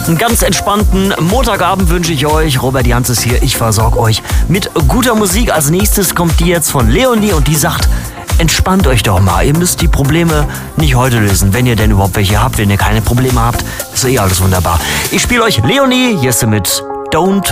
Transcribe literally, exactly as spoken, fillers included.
Einen ganz entspannten Montagabend wünsche ich euch. Robert Jans ist hier. Ich versorge euch mit guter Musik. Als nächstes kommt die jetzt von Leonie und die sagt, entspannt euch doch mal. Ihr müsst die Probleme nicht heute lösen, wenn ihr denn überhaupt welche habt. Wenn ihr keine Probleme habt, ist eh alles wunderbar. Ich spiele euch Leonie, hier ist sie mit Don't